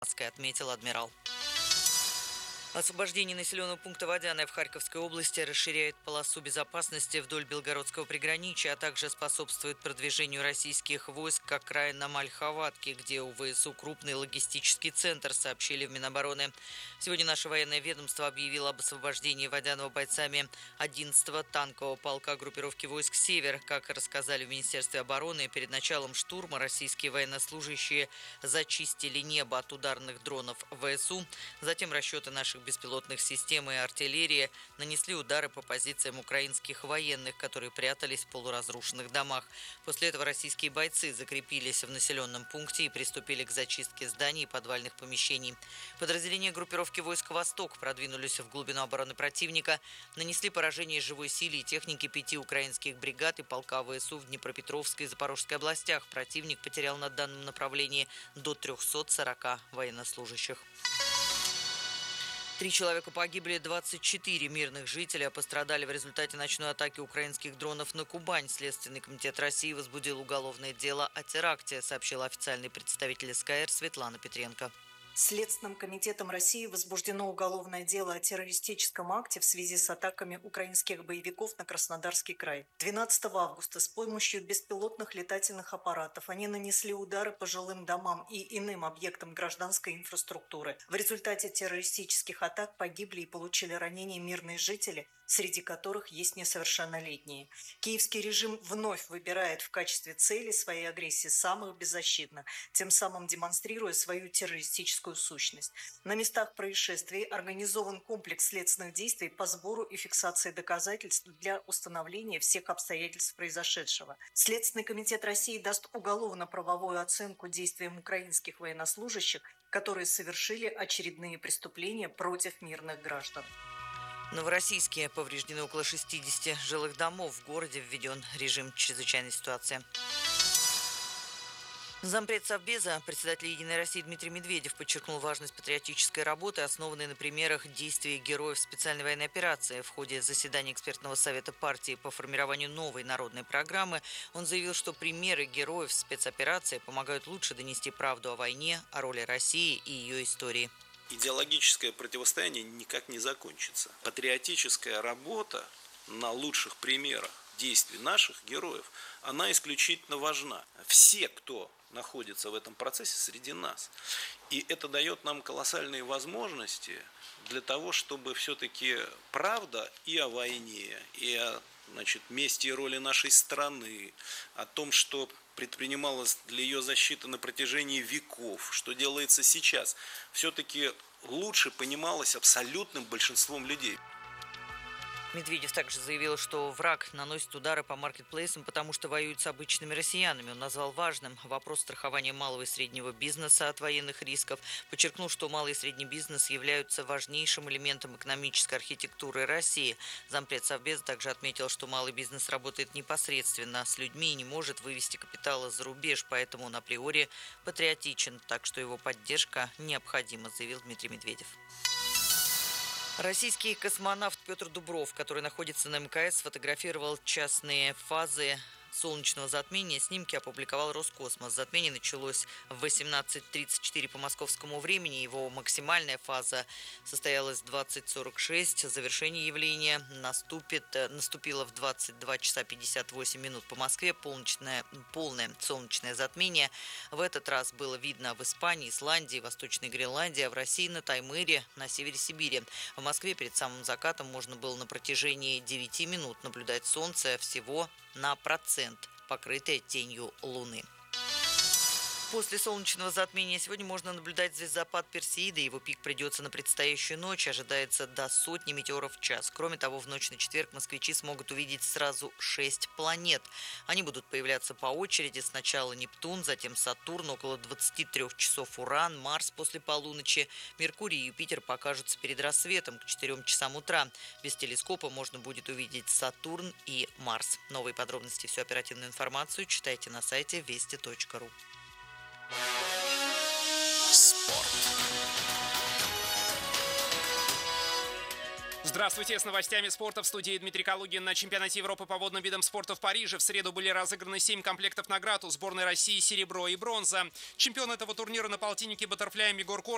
отметил адмирал. Освобождение населенного пункта Водяное в Харьковской области расширяет полосу безопасности вдоль Белгородского приграничья, а также способствует продвижению российских войск к окраинам Ольховатки, где у ВСУ крупный логистический центр, сообщили в Минобороны. Сегодня наше военное ведомство объявило об освобождении Водяного бойцами 11-го танкового полка группировки войск «Север». Как рассказали в Министерстве обороны, перед началом штурма российские военнослужащие зачистили небо от ударных дронов ВСУ. Затем расчеты наших беспилотных систем и артиллерии нанесли удары по позициям украинских военных, которые прятались в полуразрушенных домах. После этого российские бойцы закрепились в населенном пункте и приступили к зачистке зданий и подвальных помещений. Подразделения группировки войск «Восток» продвинулись в глубину обороны противника, нанесли поражение живой силе и технике 5 украинских бригад и полка ВСУ в Днепропетровской и Запорожской областях. Противник потерял на данном направлении до 340 военнослужащих. 3 человека погибли, 24 мирных жителя пострадали в результате ночной атаки украинских дронов на Кубань. Следственный комитет России возбудил уголовное дело о теракте, сообщила официальный представитель СКР Светлана Петренко. Следственным комитетом России возбуждено уголовное дело о террористическом акте в связи с атаками украинских боевиков на Краснодарский край. 12 августа с помощью беспилотных летательных аппаратов они нанесли удары по жилым домам и иным объектам гражданской инфраструктуры. В результате террористических атак погибли и получили ранения мирные жители, среди которых есть несовершеннолетние. Киевский режим вновь выбирает в качестве цели своей агрессии самых беззащитных, тем самым демонстрируя свою террористическую сущность. На местах происшествий организован комплекс следственных действий по сбору и фиксации доказательств для установления всех обстоятельств произошедшего. Следственный комитет России даст уголовно-правовую оценку действиям украинских военнослужащих, которые совершили очередные преступления против мирных граждан. В Новороссийске повреждены около 60 жилых домов. В городе введен режим чрезвычайной ситуации. Зампред Совбеза, председатель «Единой России» Дмитрий Медведев подчеркнул важность патриотической работы, основанной на примерах действий героев специальной военной операции. В ходе заседания экспертного совета партии по формированию новой народной программы он заявил, что примеры героев спецоперации помогают лучше донести правду о войне, о роли России и ее истории. Идеологическое противостояние никак не закончится. Патриотическая работа на лучших примерах действий наших героев, она исключительно важна. Все, кто находится в этом процессе, среди нас. И это дает нам колоссальные возможности для того, чтобы все-таки правда и о войне, и о месте и роли нашей страны, о том, что предпринималось для ее защиты на протяжении веков, что делается сейчас, все-таки лучше понималось абсолютным большинством людей. Медведев также заявил, что враг наносит удары по маркетплейсам, потому что воюет с обычными россиянами. Он назвал важным вопрос страхования малого и среднего бизнеса от военных рисков. Подчеркнул, что малый и средний бизнес являются важнейшим элементом экономической архитектуры России. Зампред Совбеза также отметил, что малый бизнес работает непосредственно с людьми и не может вывести капитала за рубеж, поэтому он априори патриотичен, так что его поддержка необходима, заявил Дмитрий Медведев. Российский космонавт Петр Дубров, который находится на МКС, сфотографировал частные фазы солнечного затмения. Снимки опубликовал Роскосмос. Затмение началось в 18:34 по московскому времени. Его максимальная фаза состоялась в 20:46. Завершение явления наступило в 22 часа 58 минут по Москве. Полное солнечное затмение в этот раз было видно в Испании, Исландии, Восточной Гренландии, а в России на Таймыре, на севере Сибири. В Москве перед самым закатом можно было на протяжении 9 минут наблюдать солнце всего на процент, покрытое тенью Луны. После солнечного затмения сегодня можно наблюдать звездопад Персеида. Его пик придется на предстоящую ночь. Ожидается до 100 метеоров в час. Кроме того, в ночь на четверг москвичи смогут увидеть сразу 6 планет. Они будут появляться по очереди. Сначала Нептун, затем Сатурн, около 23 часов Уран, Марс после полуночи. Меркурий и Юпитер покажутся перед рассветом к 4 часам утра. Без телескопа можно будет увидеть Сатурн и Марс. Новые подробности, всю оперативную информацию читайте на сайте вести.ру. Спорт. Здравствуйте, с новостями спорта в студии Дмитрий Калугин. На чемпионате Европы по водным видам спорта в Париже в среду были разыграны 7 комплектов наград. У сборной России серебро и бронза. Чемпион этого турнира на полтиннике баттерфляем Егор Корн